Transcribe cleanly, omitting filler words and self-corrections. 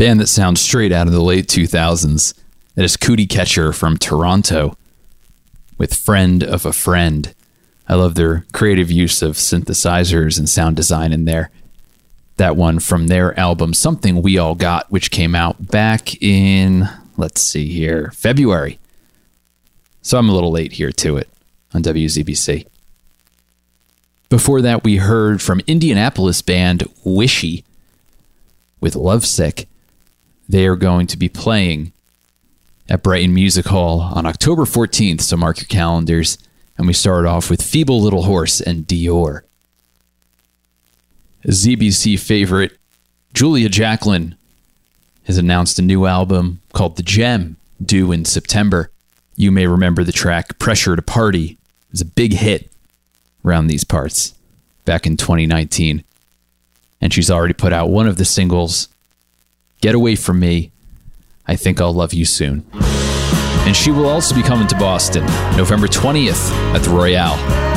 band that sounds straight out of the late 2000s. That is Cootie Catcher from Toronto with Friend of a Friend. I love their creative use of synthesizers and sound design in there. That one from their album Something We All Got, which came out back in, let's see here, February. So I'm a little late here to it on WZBC. Before that, we heard from Indianapolis band Wishy with Lovesick. They are going to be playing at Brighton Music Hall on October 14th, so mark your calendars. And we start off with Feeble Little Horse and Dior. A ZBC favorite, Julia Jacklin, has announced a new album called The Gem, due in September. You may remember the track Pressure to Party. It was a big hit around these parts back in 2019. And she's already put out one of the singles, Get Away From Me, I Think I'll Love You Soon. And she will also be coming to Boston November 20th at the Royale.